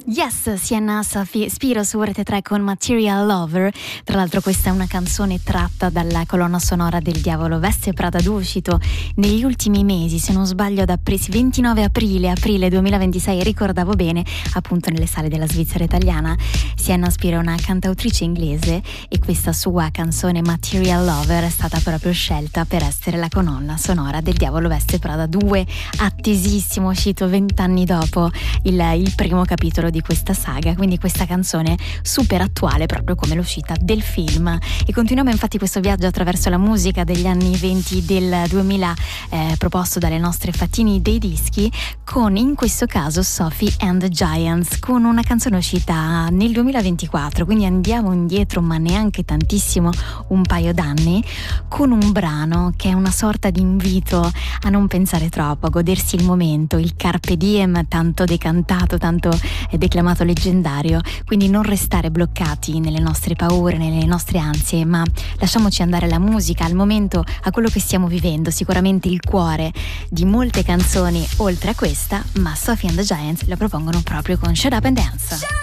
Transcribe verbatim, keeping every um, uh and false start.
Yes, Sienna Safi, Spiro su Rete tre con Material Lover. Tra l'altro questa è una canzone tratta dalla colonna sonora del Diavolo Veste Prada due, uscito negli ultimi mesi, se non sbaglio ad aprile, ventinove aprile, aprile duemilaventisei, ricordavo bene, appunto nelle sale della Svizzera italiana. Sienna Spiro è una cantautrice inglese e questa sua canzone Material Lover è stata proprio scelta per essere la colonna sonora del Diavolo Veste Prada due, attesissimo, uscito vent'anni dopo il, il primo capitolo di questa saga, quindi questa canzone super attuale proprio come l'uscita del film. E continuiamo infatti questo viaggio attraverso la musica degli anni venti del duemila, eh, proposto dalle nostre Fattini dei dischi, con in questo caso Sophie and the Giants, con una canzone uscita nel duemilaventiquattro, quindi andiamo indietro ma neanche tantissimo, un paio d'anni, con un brano che è una sorta di invito a non pensare troppo, a godersi il momento, il carpe diem tanto decantato, tanto declamato leggendario, quindi non restare bloccati nelle nostre paure, nelle nostre ansie, ma lasciamoci andare alla musica, al momento, a quello che stiamo vivendo. Sicuramente il cuore di molte canzoni oltre a questa, ma Sophie and the Giants la propongono proprio con Shut Up and Dance.